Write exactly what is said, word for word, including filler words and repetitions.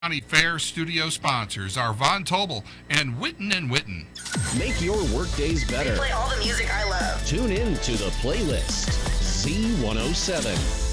County Fair studio sponsors are Von Tobel and Witten and Witten. Make your workdays better. They play all the music I love. Tune in to the playlist. Z one oh seven.